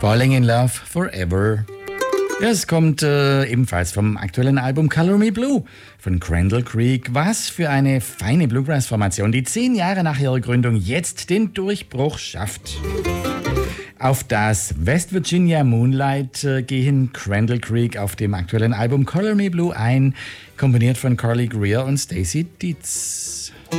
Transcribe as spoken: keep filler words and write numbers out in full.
Falling in Love Forever. Es kommt äh, ebenfalls vom aktuellen Album Color Me Blue von Crandall Creek. Was für eine feine Bluegrass-Formation, die zehn Jahre nach ihrer Gründung jetzt den Durchbruch schafft. Auf das West Virginia Moonlight äh, gehen Crandall Creek auf dem aktuellen Album Color Me Blue ein, komponiert von Carly Greer und Stacey Dietz.